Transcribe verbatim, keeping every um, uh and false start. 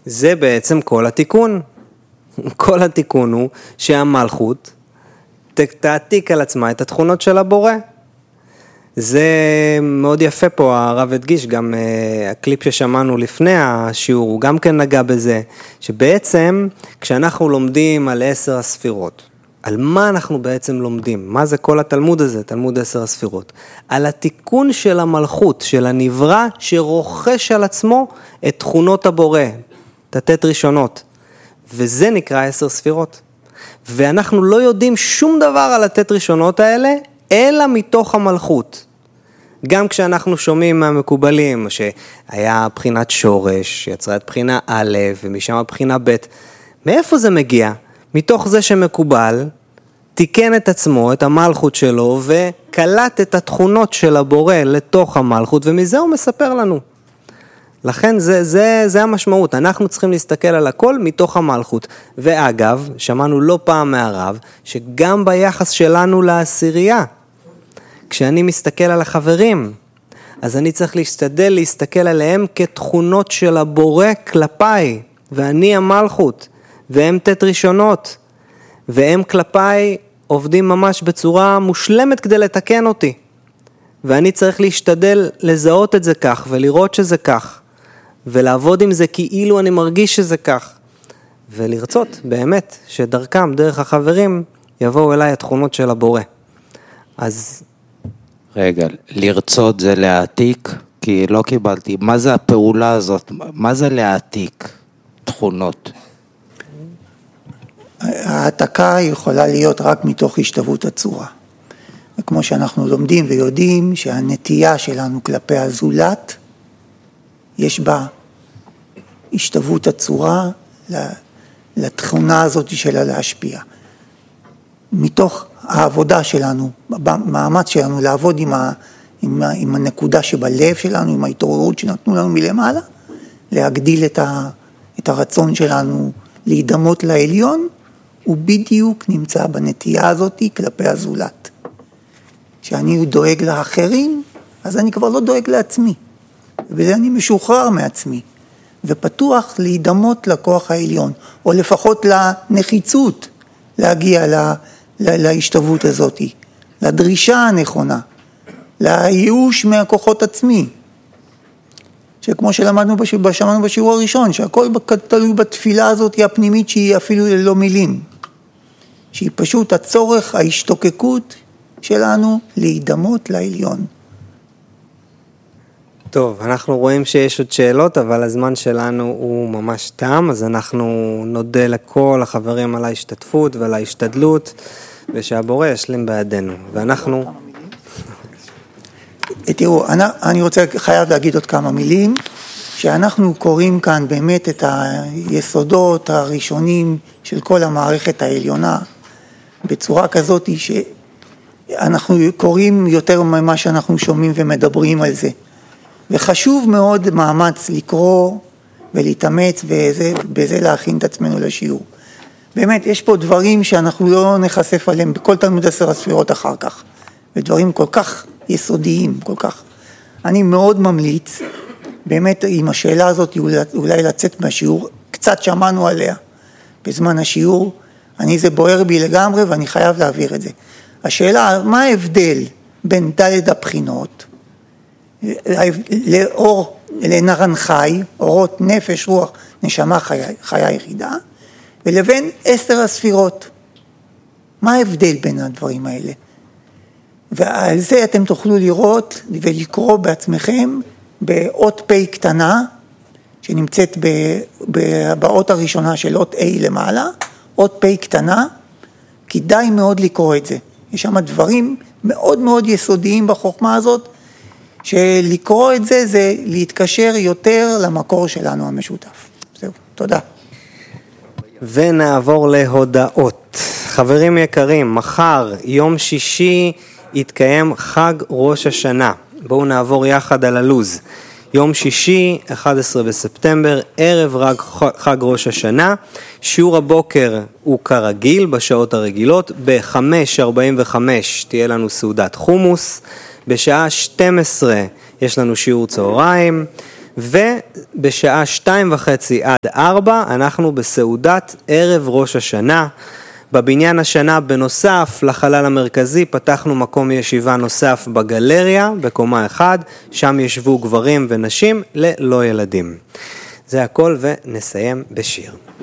זה בעצם כל התיקון. כל התיקון הוא שהמלכות תעתיק על עצמה את התכונות של הבורא. זה מאוד יפה פה, הרב הדגיש, גם uh, הקליפ ששמענו לפני השיעור, הוא גם כן נגע בזה, שבעצם כשאנחנו לומדים על עשר הספירות, על מה אנחנו בעצם לומדים? מה זה כל התלמוד הזה, תלמוד עשר הספירות? על התיקון של המלכות, של הנברא, שרוכש על עצמו את תכונות הבורא, תתת ראשונות. וזה נקרא עשר ספירות. ואנחנו לא יודעים שום דבר על התת ראשונות האלה, אלא מתוך המלכות. גם כשאנחנו שומעים מהמקובלים, שהיה בחינת שורש, שיצרה את בחינה א', ומשם הבחינה ב', מאיפה זה מגיע? מתוך זה שמקובל, תיקן את עצמו, את המלכות שלו, וקלט את התכונות של הבורא לתוך המלכות, ומזה הוא מספר לנו. לכן זה, זה, זה המשמעות, אנחנו צריכים להסתכל על הכל מתוך המלכות. ואגב, שמענו לא פעם מהרב, שגם ביחס שלנו לעשירייה, כשאני מסתכל על החברים, אז אני צריך להשתדל להסתכל עליהם כתכונות של הבורא כלפיי, ואני המלכות, והם תת ראשונות, והם כלפיי עובדים ממש בצורה מושלמת כדי לתקן אותי. ואני צריך להשתדל לזהות את זה כך, ולראות שזה כך, ולעבוד עם זה כאילו אני מרגיש שזה כך, ולרצות באמת שדרכם, דרך החברים, יבואו אליי התכונות של הבורא. אז... רגע, לרצות זה להעתיק? כי לא קיבלתי. מה זה הפעולה הזאת? מה זה להעתיק תכונות? העתקה יכולה להיות רק מתוך השתוות הצורה. וכמו שאנחנו לומדים ויודעים שהנטייה שלנו כלפי הזולת, יש בה השתוות הצורה לתכונה הזאת שלה להשפיע. מתוך העבודה שלנו, במאמץ שלנו לעבוד עם, ה, עם, ה, עם הנקודה שבלב שלנו, עם ההתעוררות שנתנו לנו מלמעלה, להגדיל את, ה, את הרצון שלנו להידמות לעליון, הוא בדיוק נמצא בנטייה הזאת כלפי הזולת. כשאני דואג לאחרים, אז אני כבר לא דואג לעצמי. ובזה אני משוחרר מעצמי, ופתוח להידמות לכוח העליון, או לפחות לנחיצות להגיע לה, לה, להשתוות הזאת, לדרישה הנכונה, לייאוש מהכוחות עצמי. שכמו שלמדנו בשמענו בשיעור הראשון, שהכל תלוי בתפילה הזאת הפנימית שהיא אפילו ללא מילים. שהיא פשוט הצורך, ההשתוקקות שלנו להידמות לעליון. טוב, אנחנו רואים שיש עוד שאלות, אבל הזמן שלנו הוא ממש תם, אז אנחנו נודה לכל החברים על ההשתתפות ועל ההשתדלות, ושהבורא ישלים בידינו. ואנחנו... תראו, אני, אני רוצה, חייב להגיד עוד כמה מילים, שאנחנו קוראים כאן באמת את היסודות הראשונים של כל המערכת העליונה, בצורה כזאת שאנחנו קוראים יותר ממה שאנחנו שומעים ומדברים על זה. וחשוב מאוד מאמץ לקרוא ולהתאמץ ובזה, בזה להכין את עצמנו לשיעור. באמת, יש פה דברים שאנחנו לא נחשף עליהם בכל תלמוד עשר הספירות אחר כך, ודברים כל כך יסודיים, כל כך. אני מאוד ממליץ, באמת עם השאלה הזאת אולי לצאת מהשיעור, קצת שמענו עליה בזמן השיעור, אני זה בוער בי לגמרי ואני חייב להעביר את זה. השאלה, מה ההבדל בין דלת הבחינות, לאור, לנרן חי, אורות נפש, רוח, נשמה, חיה, חיה יחידה, ולבין עשר הספירות. מה ההבדל בין הדברים האלה? ועל זה אתם תוכלו לראות ולקרוא בעצמכם באות פ' קטנה, שנמצאת ב, ב, באות הראשונה של אות A למעלה, אות פ' קטנה, כדאי מאוד לקרוא את זה. יש שם דברים מאוד מאוד יסודיים בחוכמה הזאת, שלקרוא את זה זה להתקשר יותר למקור שלנו המשותף. זהו, תודה. ונעבור להודעות. חברים יקרים, מחר, יום שישי, יתקיים חג ראש השנה. בואו נעבור יחד על הלוז. יום שישי, אחד עשר בספטמבר, ערב רג, חג ראש השנה. שיעור הבוקר הוא כרגיל, בשעות הרגילות. ב-חמש ארבעים וחמש תהיה לנו סעודת חומוס. בשעה שתים עשרה יש לנו שיעור צהריים. ובשעה שתיים וחצי עד ארבע אנחנו בסעודת ערב ראש השנה. בבניין השנה בנוסף לחלל המרכזי פתחנו מקום ישיבה נוסף בגלריה בקומה אחד, שם ישבו גברים ונשים ללא ילדים. זה הכל ונסיים בשיר.